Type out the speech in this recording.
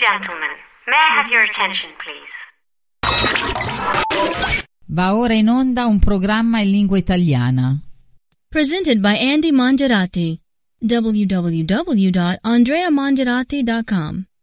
gentlemen, may I have your attention, please? Va ora in onda un programma in lingua italiana. Presented by Andy Mongerati. www.andreamongerati.com